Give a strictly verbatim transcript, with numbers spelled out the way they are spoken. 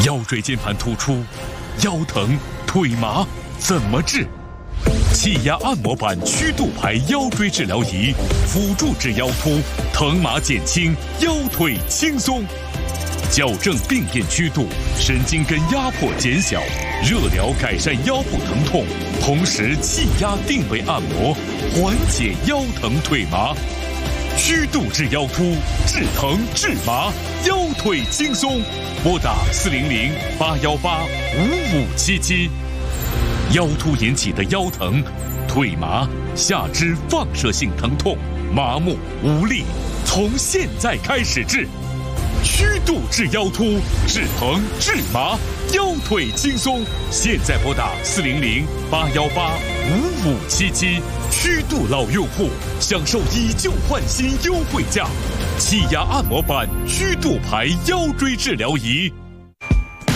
腰椎间盘突出、腰疼、腿麻怎么治？气压按摩板曲度排腰椎治疗仪，辅助治腰突，疼麻减轻，腰腿轻松。矫正病变曲度，神经根压迫减小，热疗改善腰部疼痛，同时气压定位按摩，缓解腰疼腿麻。曲度治腰突，治疼治麻，腰腿轻松。拨打四零零八幺八五五七七。腰突引起的腰疼、腿麻、下肢放射性疼痛、麻木无力，从现在开始治。曲度治腰突，治疼治麻，腰腿轻松。现在拨打四零零八幺八五五七七。曲度老用户享受以旧换新优惠价，气压按摩板曲度排腰椎治疗仪。